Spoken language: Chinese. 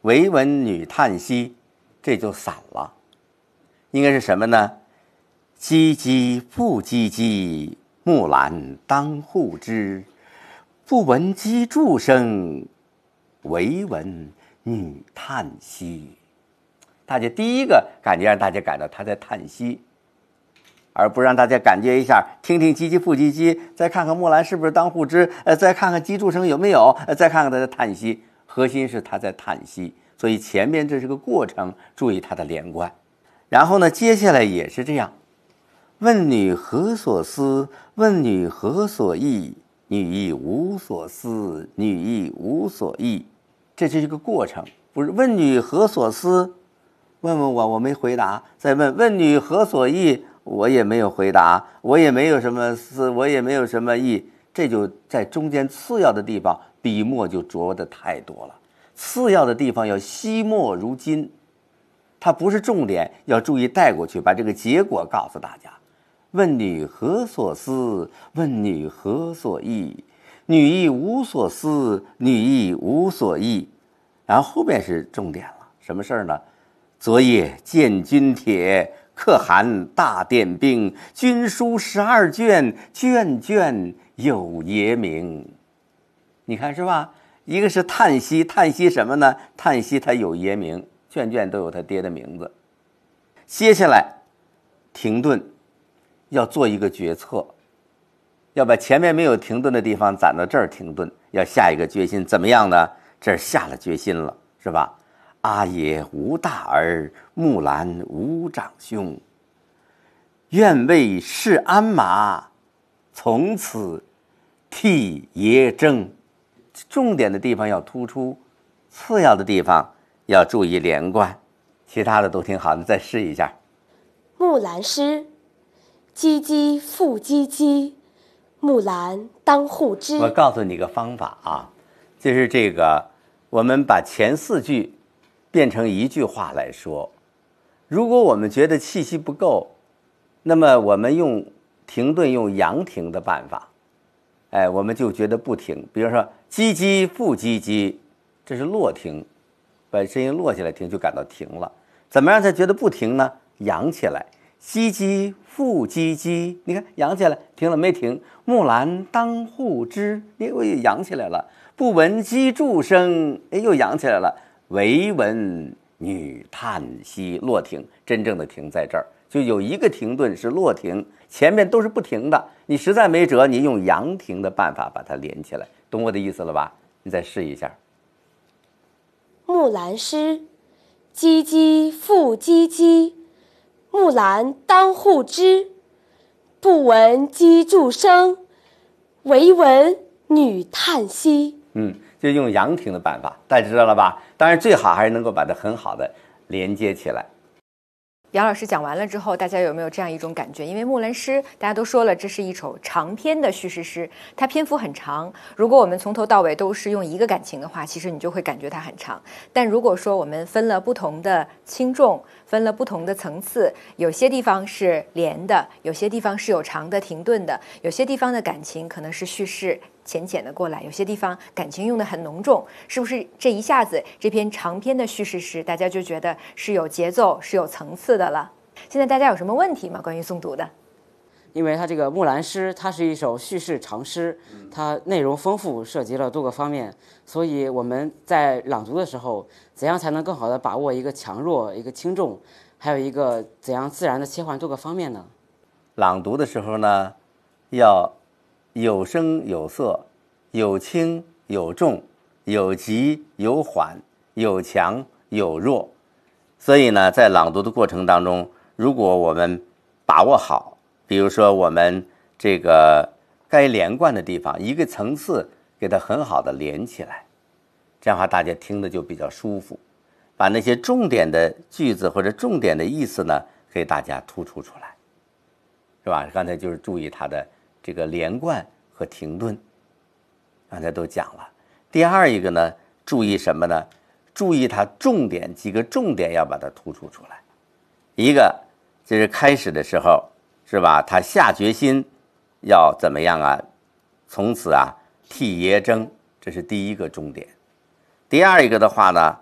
惟闻女叹息，这就散了。应该是什么呢？唧唧复唧唧，木兰当户织。不闻机杼声，惟闻女叹息。大家第一个感觉让大家感到他在叹息，而不让大家感觉一下，听听唧唧复唧唧，再看看木兰是不是当户织，再看看机杼声有没有，再看看他的叹息。核心是他在叹息，所以前面这是个过程，注意他的连贯。然后呢，接下来也是这样，问女何所思？问女何所忆？女亦无所思，女亦无所忆。这是一个过程，不是问女何所思，问问我没回答，再问女何所忆，我也没有回答，我也没有什么思，我也没有什么忆。这就在中间次要的地方，笔墨就着的太多了。次要的地方要惜墨如金，它不是重点，要注意带过去，把这个结果告诉大家。问女何所思？问女何所忆？女亦无所思，女亦无所忆。然后后面是重点了，什么事儿呢？昨夜见军帖，可汗大点兵，军书12卷，卷卷有爷名。你看是吧？一个是叹息，叹息什么呢？叹息他有爷名，卷卷都有他爹的名字。接下来停顿，要做一个决策，要把前面没有停顿的地方攒到这儿停顿，要下一个决心。怎么样呢？这儿下了决心了，是吧？阿爷无大儿，木兰无长兄。愿为市鞍马，从此替爷征。重点的地方要突出，次要的地方要注意连贯，其他的都挺好的，再试一下。 木兰诗，唧唧复唧唧，木兰当户织。 我告诉你个方法啊，就是这个，我们把前4句变成一句话来说。如果我们觉得气息不够，那么我们用停顿，用扬停的办法，我们就觉得不停。比如说唧唧复唧唧，这是落停，把声音落下来停，就感到停了。怎么让他觉得不停呢？扬起来，唧唧复唧唧，你看扬起来，停了没停？木兰当户织，又扬起来了。不闻机杼声，又扬起来了。惟闻女叹息，落停，真正的停在这儿，就有一个停顿是落停，前面都是不停的。你实在没辙，你用扬停的办法把它连起来，懂我的意思了吧？你再试一下。 木兰诗，唧唧复唧唧，木兰当户织。不闻机杼声，惟闻女叹息。 就用扬停的办法，大家知道了吧？当然最好还是能够把它很好的连接起来。 杨老师讲完了之后，大家有没有这样一种感觉？因为木兰诗大家都说了，这是一首长篇的叙事诗，它篇幅很长。如果我们从头到尾都是用一个感情的话，其实你就会感觉它很长。但如果说我们分了不同的轻重，分了不同的层次，有些地方是连的，有些地方是有长的停顿的，有些地方的感情可能是叙事浅浅的过来，有些地方感情用得很浓重，是不是这一下子这篇长篇的叙事诗大家就觉得是有节奏是有层次的了？现在大家有什么问题吗？关于诵读的？ 因为它这个木兰诗，它是一首叙事长诗，它内容丰富，涉及了多个方面，所以我们在朗读的时候，怎样才能更好的把握一个强弱、一个轻重，还有一个怎样自然的切换多个方面呢？ 朗读的时候呢，要有声有色，有轻有重，有急有缓，有强有弱。所以呢，在朗读的过程当中，如果我们把握好，比如说我们这个该连贯的地方，一个层次给它很好的连起来，这样的话大家听的就比较舒服。把那些重点的句子或者重点的意思呢，给大家突出出来，是吧？刚才就是注意它的这个连贯和停顿，刚才都讲了。第二一个呢，注意什么呢？注意它重点，几个重点要把它突出出来。一个就是开始的时候，是吧？他下决心要怎么样啊？从此啊替爷征，这是第一个重点。第二一个的话呢，